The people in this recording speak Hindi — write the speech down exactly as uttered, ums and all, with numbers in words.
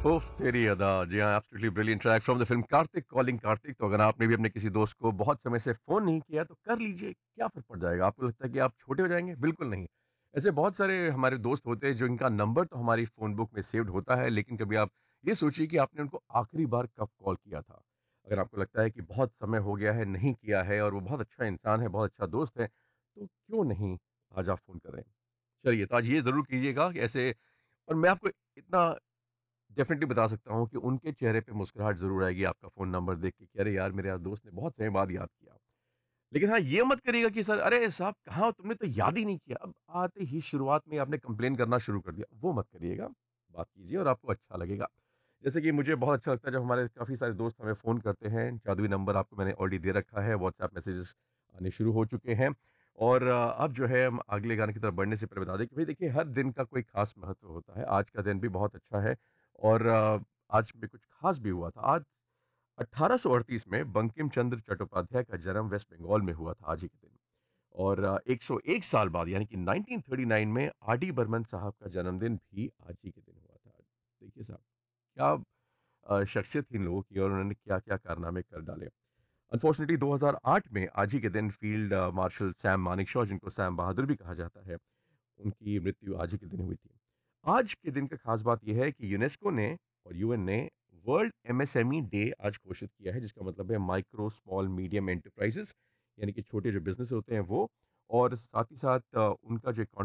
उफ़ तेरी अदा! जी हाँ, absolutely brilliant track from the film Kartik calling Kartik. तो अगर आपने भी अपने किसी दोस्त को बहुत समय से फ़ोन नहीं किया तो कर लीजिए, क्या फ़र्क पड़ जाएगा? आपको लगता है कि आप छोटे हो जाएँगे? बिल्कुल नहीं। ऐसे बहुत सारे हमारे दोस्त होते हैं जिनका नंबर तो हमारी फ़ोन बुक में सेव्ड होता है, लेकिन कभी आप ये सोचिए कि आपने उनको आखिरी बार कब कॉल किया था? अगर आपको लगता है कि बहुत समय हो गया है, नहीं किया है और वो बहुत अच्छा इंसान है, बहुत अच्छा दोस्त है, तो क्यों नहीं आज आप फ़ोन करें? चलिए, तो आज ये ज़रूर कीजिएगा कि ऐसे और मैं आपको इतना डेफ़िनिटली बता सकता हूँ कि उनके चेहरे पे मुस्कुराहट ज़रूर आएगी आपका फ़ोन नंबर देख के कि अरे यार! मेरे यार दोस्त ने बहुत समय बाद याद किया। लेकिन हाँ, ये मत करिएगा कि सर अरे साहब कहाँ हो? तुमने तो याद ही नहीं किया। अब आते ही शुरुआत में आपने कंप्लेन करना शुरू कर दिया, वो मत करिएगा। बात कीजिए और आपको अच्छा लगेगा। जैसे कि मुझे बहुत अच्छा लगता है जब हमारे काफ़ी सारे दोस्त हमें फ़ोन करते हैं, जादुई नंबर आपको मैंने ऑलरेडी दे रखा है, व्हाट्सएप मैसेजेस आने शुरू हो चुके हैं और अ, अब जो है हम अगले गाने की तरफ बढ़ने से पहले बता दें कि भई देखिए हर दिन का कोई ख़ास महत्व होता है। आज का दिन भी बहुत अच्छा है और अ, आज में कुछ ख़ास भी हुआ था। आज अठारह सौ अड़तीस में बंकिम चंद्र चट्टोपाध्याय का जन्म वेस्ट बंगाल में हुआ था आज ही के दिन। और अ, एक सौ एक साल बाद यानी कि नाइनटीन थर्टी नाइन में आर डी बर्मन साहब का जन्मदिन भी आज ही के दिन हुआ था। देखिए साहब, क्या अ, शख्सियत थी इन लोगों की और उन्होंने क्या-क्या कारनामे कर डाले। अनफॉर्चुनेटली दो हज़ार आठ में आज ही के दिन field a, martial Sam Manekshaw जिनको सैम बहादुर भी कहा जाता है, उनकी मृत्यु आज ही के दिन हुई थी। आज के दिन का खास बात ये है कि यूनेस्को ने और यू एन ने world M S M E day आज घोषित किया है जिसका मतलब है माइक्रो स्मॉल मीडियम एंटरप्राइजेस यानी कि छोटे जो बिज़नेस होते हैं वो और साथ ही साथ अ, उनका जो